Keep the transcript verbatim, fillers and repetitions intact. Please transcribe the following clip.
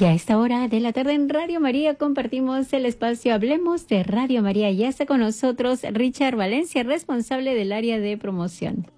Y a esta hora de la tarde en Radio María compartimos el espacio Hablemos de Radio María. Ya está con nosotros Richard Valencia, responsable del área de promoción.